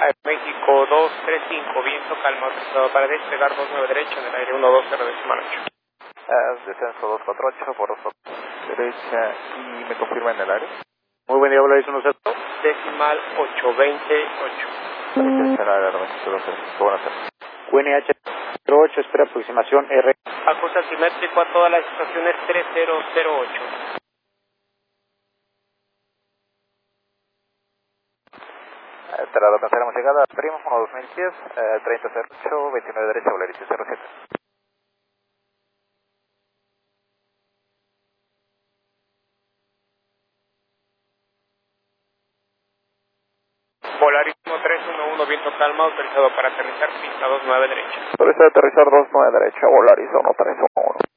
México 235, viento calma, autorizado para despegar 29 derecha en el aire 120 décimal 8. Descenso 248 por 2 derecha y me confirma en el área. Muy buen día, Volaris 10 decimal 828. Licencia en el área, México 235, buenas tardes. UNH 08, espera aproximación R. Ajuste asimétrico a todas las estaciones 3008. Enterado, cancelamos llegada, Primo 1 2010, 3008, 29 derecha, Volaris 07. Volaris 1311, viento calma, autorizado para aterrizar pista 29 derecha. Autorizado aterrizar 29 derecha, Volaris 131.